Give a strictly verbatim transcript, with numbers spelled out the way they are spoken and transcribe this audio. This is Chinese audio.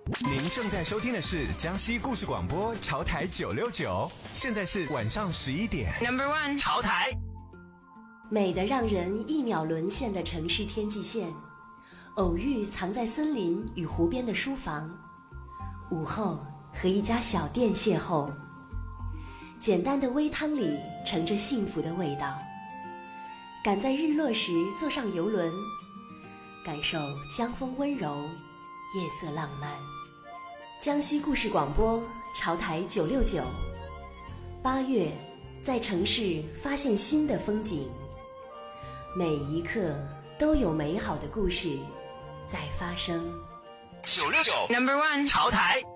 您正在收听的是江西故事广播潮台九六九，现在是晚上十一点。Number one， 潮台。 美得让人一秒沦陷的城市天际线，偶遇藏在森林与湖边的书房，午后和一家小店邂逅，简单的微汤里盛着幸福的味道。赶在日落时坐上游轮，感受江风温柔，夜色浪漫。江西故事广播潮台九六九，八月在城市发现新的风景，每一刻都有美好的故事在发生。 九六九 Number one 潮台。